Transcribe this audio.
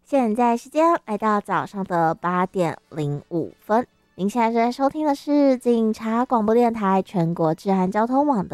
现在时间来到早上的8:05，您现在正在收听的是警察广播电台全国治安交通网的